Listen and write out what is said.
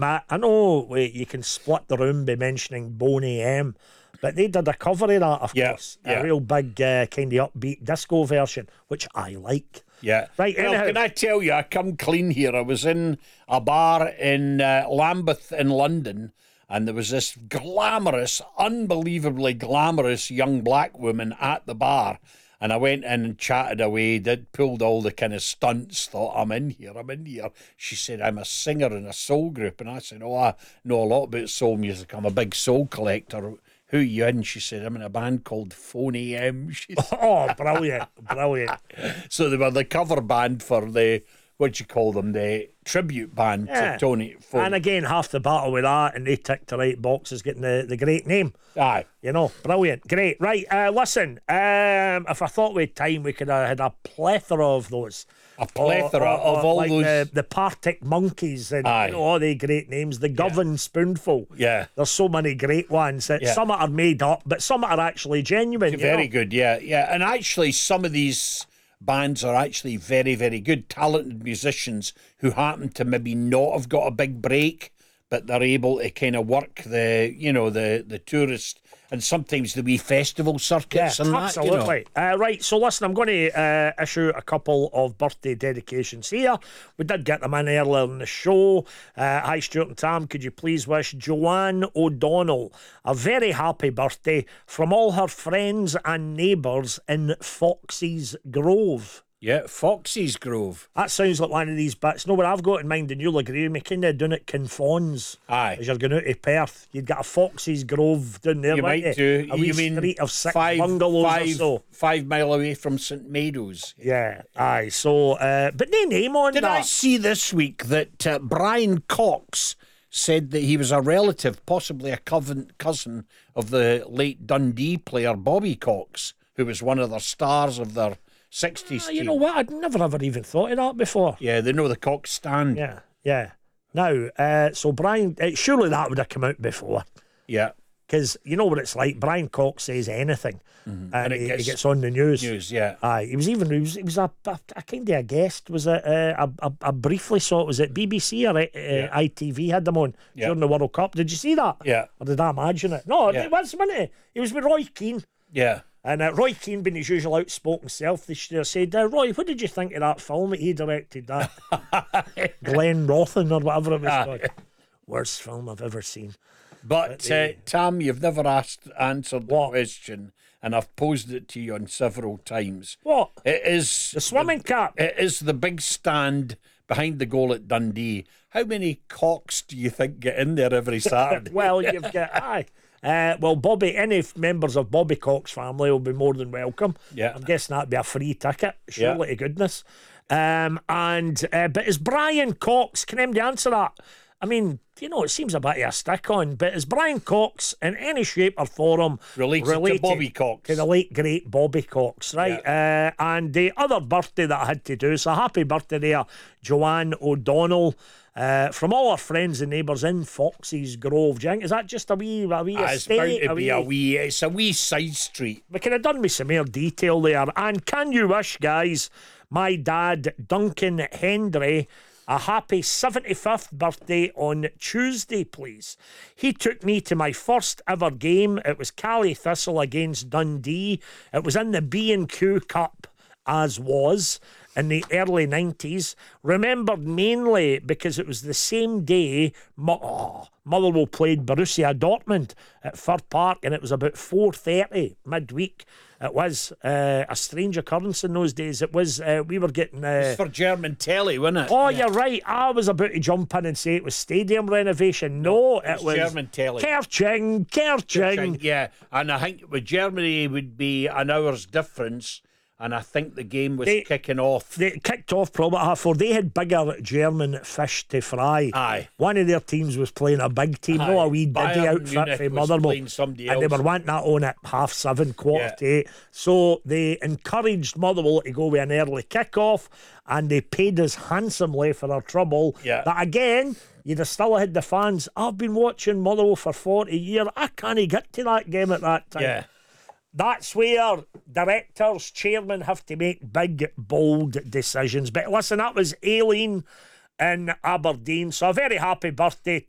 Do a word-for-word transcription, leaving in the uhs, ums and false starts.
Matt, I know wait, you can split the room by mentioning Boney M, but they did a cover of that, of Yeah, course. yeah. A real big uh, kind of upbeat disco version, which I like. Yeah. Right, Well, anyhow. can I tell you, I come clean here. I was in a bar in uh, Lambeth in London, and there was this glamorous, unbelievably glamorous young black woman at the bar. And I went in and chatted away, did pulled all the kind of stunts, thought, I'm in here, I'm in here. She said, I'm a singer in a soul group. And I said, oh, I know a lot about soul music. I'm a big soul collector. Who are you in? She said, I'm in a band called Phony M. She said. Oh, brilliant, brilliant. So they were the cover band for the, what do you call them, the tribute band Yeah. to Tony Phony. And again, half the battle with that, and they ticked the right boxes, getting the, the great name. Aye. You know, brilliant, great. Right, uh, listen, um, if I thought we had time, we could have had a plethora of those. A plethora Or- or- of or all like those. The, the Partick Monkeys and Aye. you know, all the great names. The Govan Spoonful. Yeah. There's so many great ones. That Yeah. Some are made up, but some are actually genuine. you Very know? good, yeah, yeah. And actually, some of these bands are actually very, very good, talented musicians who happen to maybe not have got a big break, but they're able to kind of work the, you know, the the tourist and sometimes the wee festival circuits and that. You know. Absolutely. Uh, right, so listen, I'm going to uh, issue a couple of birthday dedications here. We did get them in earlier in the show. Uh, hi, Stuart and Tam. Could you please wish Joanne O'Donnell a very happy birthday from all her friends and neighbours in Foxy's Grove? Yeah, Foxy's Grove. That sounds like one of these bits. No, what I've got in mind, and you'll agree with me, kind of doing it Kinfawns. Aye. As you're going out to Perth, you'd get a Foxy's Grove down there. You wouldn't might you? do. A wee You mean street of six five, bungalows five, or so. five mile away from St Meadows. Yeah, aye. So, uh, but no name on Did that. I see this week that uh, Brian Cox said that he was a relative, possibly a coven, cousin of the late Dundee player Bobby Cox, who was one of the stars of their sixties Ah, team. you know what? I'd never ever even thought of that before. Yeah, they know the Cox stand. Yeah, yeah. Now, uh, so Brian, uh, surely that would have come out before. Yeah. Because you know what it's like. Brian Cox says anything, and, And it he, gets he gets on the news. News, yeah. Aye, he was even he was, he was a, a, a kind of a guest. Was it? Uh, I, I, I briefly saw it. Was it B B C or uh, I T V had them on Yeah. during the World Cup? Did you see that? Yeah. Or did I imagine it? No, Yeah. it was, wasn't it? He was with Roy Keane. Yeah. And uh, Roy Keane, being his usual outspoken self, they should have said, uh, Roy, what did you think of that film that he directed? That Glenn Rothan or whatever it was Aye. called. Worst film I've ever seen. But, uh, Tam, you've never asked answered the What? question, and I've posed it to you on several times. What? It is The swimming cap. It is the big stand behind the goal at Dundee. How many cocks do you think get in there every Saturday? Well, you've got, aye. Uh, well, Bobby, any f- members of Bobby Cox's family will be more than welcome. Yeah. I'm guessing that'd be a free ticket, surely to goodness. Um, and uh, but is Brian Cox, can anybody answer that? I mean, you know, it seems a bit of a stick on, but is Brian Cox in any shape or form Related to Bobby Cox? To the late, great Bobby Cox, right? Uh, and the other birthday that I had to do, so happy birthday there, Joanne O'Donnell, uh, from all our friends and neighbours in Foxy's Grove. Do you think, is that just a wee, a wee Ah, it's bound estate? to be a wee, it's a wee side street. We could have done with some more detail there. And can you wish, guys, my dad, Duncan Hendry, a happy seventy-fifth birthday on Tuesday, please. He took me to my first ever game. It was Cally Thistle against Dundee. It was in the B and Q Cup, as was, in the early nineties. Remembered mainly because it was the same day Mo- oh, Motherwell played Borussia Dortmund at Fir Park, and it was about four thirty midweek. It was uh, a strange occurrence in those days. It was, uh, we were getting... Uh, It's for German telly, wasn't it? Oh, you're right. I was about to jump in and say it was stadium renovation. No, it, was was German telly. Kerching, Kerching. Yeah, and I think with Germany would be an hour's difference, and I think the game was They- kicking off. They kicked off probably at half four. They had bigger German fish to fry. Aye. One of their teams was playing a big team, Aye. no a wee diddy Bayern outfit Munich for was Motherwell. playing somebody And they else. were wanting that on at half seven, quarter Yeah. to eight. So they encouraged Motherwell to go with an early kick-off, and they paid us handsomely for our trouble. Yeah. That again, you'd have still had the fans. I've been watching Motherwell for forty years. I can't get to that game at that time. Yeah. That's where directors, chairmen have to make big, bold decisions. But listen, that was Aileen in Aberdeen. So a very happy birthday